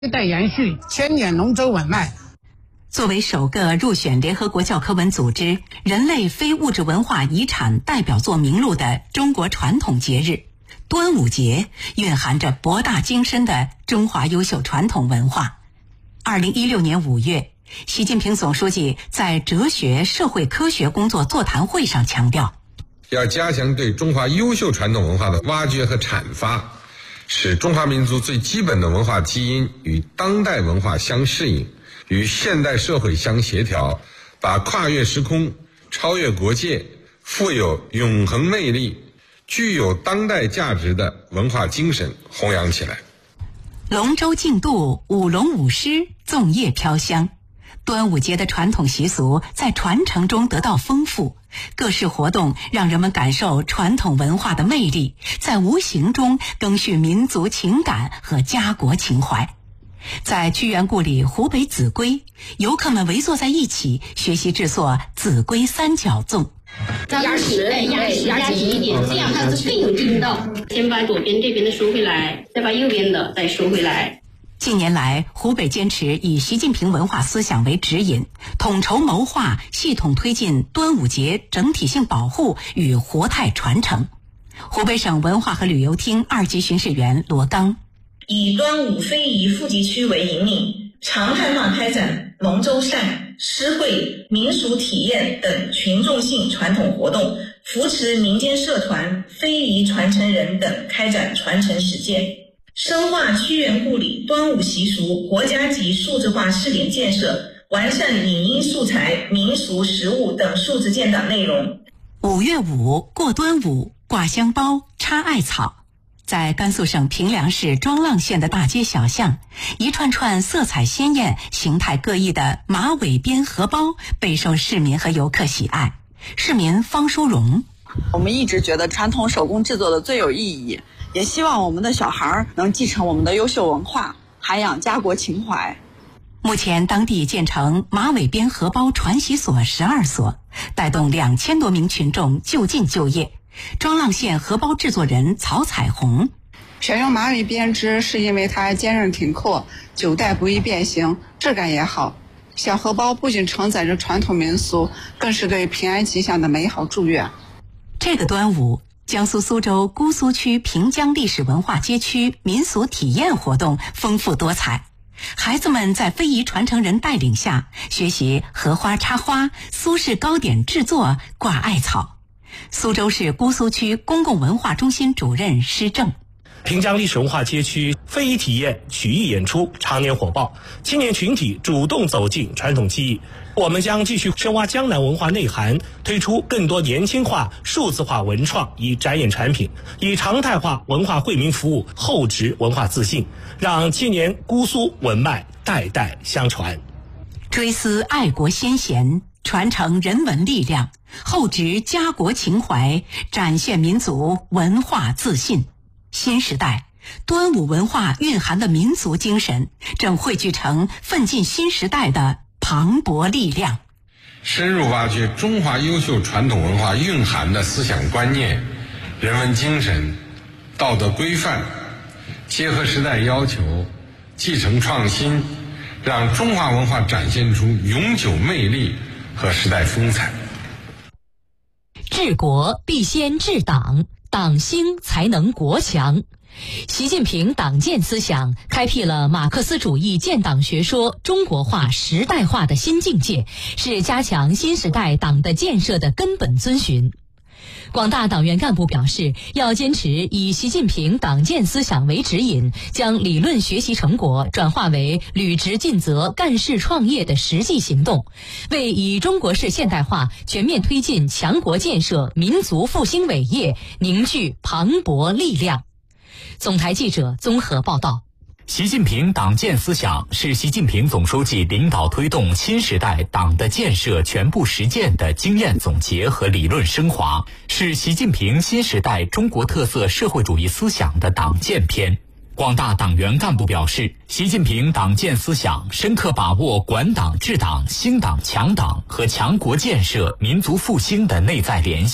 代延续千年龙舟文脉。 作为首个入选联合国教科文组织人类非物质文化遗产代表作名录的中国传统节日，端午节蕴含着博大精深的中华优秀传统文化。2016年5月，习近平总书记在哲学社会科学工作座谈会上强调， 要加强对中华优秀传统文化的挖掘和阐发，使中华民族最基本的文化基因与当代文化相适应，与现代社会相协调，把跨越时空、超越国界、富有永恒魅力、具有当代价值的文化精神弘扬起来。 龙舟竞渡，舞龙舞狮，粽叶飘香。端午节的传统习俗在传承中得到丰富，各式活动让人们感受传统文化的魅力，在无形中更续民族情感和家国情怀。在屈原故里湖北秭归，游客们围坐在一起学习制作秭归三角粽。 压实，压紧一点，这样它是更有劲道。先把左边这边的收回来，再把右边的再收回来。 近年来，湖北坚持以习近平文化思想为指引，统筹谋划，系统推进端午节整体性保护与活态传承。湖北省文化和旅游厅2级巡视员罗刚， 以端午非遗富集区为引领，常态化开展龙舟赛、诗会、民俗体验等群众性传统活动，扶持民间社团、非遗传承人等开展传承实践，深化屈原故里端午习俗国家级数字化试点建设，完善影音素材、民俗食物等数字建档内容。 5月5过端午，挂香包，插艾草。在甘肃省平凉市庄浪县的大街小巷，一串串色彩鲜艳、形态各异的马尾编荷包备受市民和游客喜爱。市民方淑荣， 我们一直觉得传统手工制作的最有意义，也希望我们的小孩能继承我们的优秀文化，涵养家国情怀。 目前当地建成马尾编荷包传习所12所，带动2000多名群众就近就业。庄浪县荷包制作人曹彩虹， 选用马尾编织是因为它坚韧挺阔，9代不易变形，质感也好。小荷包不仅承载着传统民俗，更是对平安吉祥的美好祝愿。 这个端午，江苏苏州姑苏区平江历史文化街区民俗体验活动丰富多彩，孩子们在非遗传承人带领下学习荷花插花、苏式糕点制作、挂艾草。苏州市姑苏区公共文化中心主任施正， 平江历史文化街区非遗体验、曲艺演出常年火爆，青年群体主动走进传统技艺。我们将继续深挖江南文化内涵，推出更多年轻化、数字化文创与展演产品，以常态化文化惠民服务厚植文化自信，让青年姑苏文脉代代相传。 追思爱国先贤，传承人文力量，厚植家国情怀，展现民族文化自信。新时代，端午文化蕴含的民族精神正汇聚成奋进新时代的磅礴力量。 深入挖掘中华优秀传统文化蕴含的思想观念、人文精神、道德规范，结合时代要求，继承创新，让中华文化展现出永久魅力和时代风采。 治国必先治党，党兴才能国强。习近平党建思想开辟了马克思主义建党学说中国化时代化的新境界，是加强新时代党的建设的根本遵循。广大党员干部表示，要坚持以习近平党建思想为指引，将理论学习成果转化为履职尽责、干事创业的实际行动，为以中国式现代化全面推进强国建设、民族复兴伟业凝聚磅礴力量。总台记者综合报道。 习近平党建思想是习近平总书记领导推动新时代党的建设全部实践的经验总结和理论升华，是习近平新时代中国特色社会主义思想的党建篇。广大党员干部表示，习近平党建思想深刻把握管党治党、兴党强党和强国建设、民族复兴的内在联系，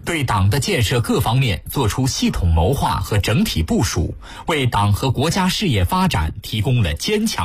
对党的建设各方面做出系统谋划和整体部署，为党和国家事业发展提供了坚强